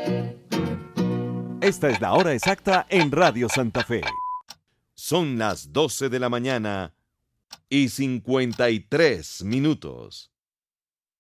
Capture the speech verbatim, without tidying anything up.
Esta es la hora exacta en Radio Santa Fe. Son las doce de la mañana y cincuenta y tres minutos.